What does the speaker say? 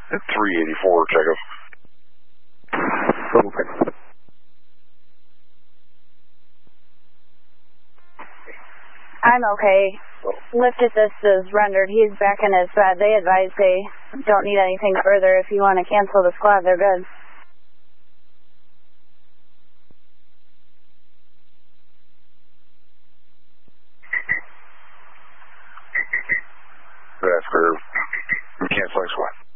At 384, check up. Okay. I'm okay. Lift assist is rendered. He's back in his bed. They advise they don't need anything further. If you want to cancel the squad, they're good. That's clear. I'm canceling squad.